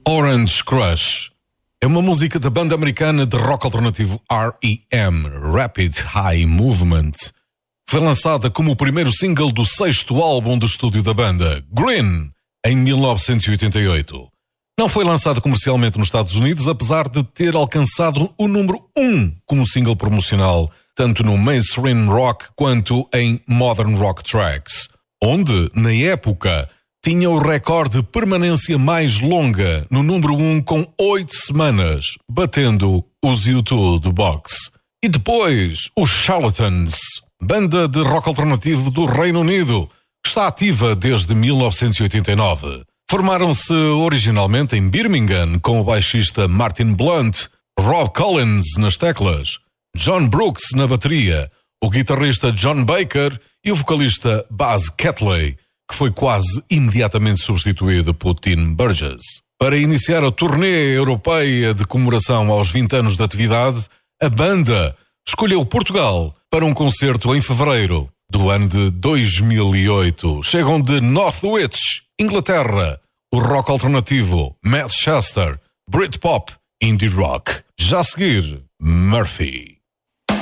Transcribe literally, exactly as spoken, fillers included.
Orange Crush é uma música da banda americana de rock alternativo R E M, Rapid Eye Movement. Foi lançada como o primeiro single do sexto álbum de estúdio da banda, Green, em mil novecentos e oitenta e oito. Não foi lançada comercialmente nos Estados Unidos, apesar de ter alcançado o número um como single promocional, tanto no mainstream rock quanto em modern rock tracks, onde, na época, tinha o recorde de permanência mais longa no número um com oito semanas, batendo os U dois do box. E depois, os Charlatans, banda de rock alternativo do Reino Unido, que está ativa desde mil novecentos e oitenta e nove. Formaram-se originalmente em Birmingham com o baixista Martin Blunt, Rob Collins nas teclas, John Brooks na bateria, o guitarrista John Baker e o vocalista Buzz Catley, que foi quase imediatamente substituído por Tim Burgess. Para iniciar a turnê europeia de comemoração aos vinte anos de atividade, a banda escolheu Portugal para um concerto em fevereiro do ano de dois mil e oito. Chegam de Northwich, Inglaterra, o rock alternativo, Manchester, Britpop, indie rock. Já a seguir, Murphy.